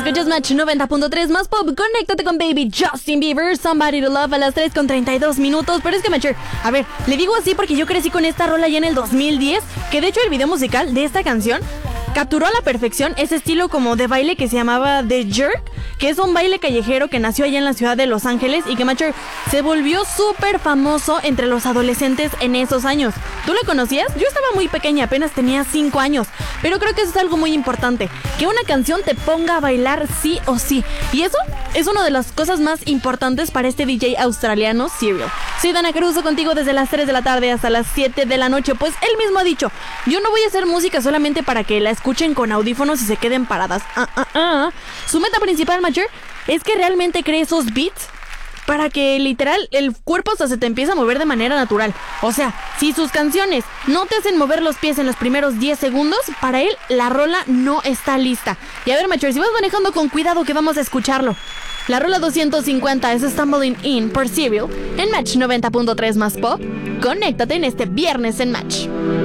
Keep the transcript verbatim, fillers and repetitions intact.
Escuchas Match noventa punto tres más pop. Conéctate con Baby Justin Bieber, Somebody to Love a las tres con treinta y dos minutos. Pero es que, Matcher, a ver, le digo así porque yo crecí con esta rola ya en el dos mil diez. Que de hecho el video musical de esta canción capturó a la perfección ese estilo como de baile que se llamaba The Jerk, que es un baile callejero que nació allá en la ciudad de Los Ángeles y que, Matcher, se volvió súper famoso entre los adolescentes en esos años. ¿Tú lo conocías? Yo estaba muy pequeña, apenas tenía cinco años, pero creo que eso es algo muy importante, que una canción te ponga a bailar sí o sí, y eso es una de las cosas más importantes para este D J australiano Serial. Soy Dana Caruso contigo desde las tres de la tarde hasta las siete de la noche. Pues él mismo ha dicho, yo no voy a hacer música solamente para que la escuchen con audífonos y se queden paradas. Ah, ah, ah. Su meta principal, Matcher, es que realmente cree esos beats para que literal el cuerpo hasta se te empiece a mover de manera natural. O sea, si sus canciones no te hacen mover los pies en los primeros diez segundos, para él la rola no está lista. Y a ver, Matcher, si vas manejando con cuidado que vamos a escucharlo. La rola doscientos cincuenta es Stumbling In por Serial en Match noventa punto tres más pop. Conéctate en este viernes en Match.